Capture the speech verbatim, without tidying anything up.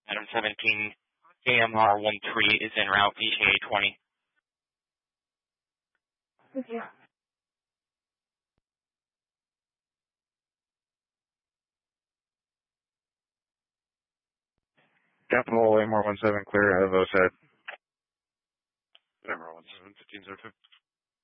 Adam seventeen, A M R thirteen is en route, E T A twenty. Yeah. Capital A M R seventeen clear, have O S A D. A M R seventeen, fifteen zero two.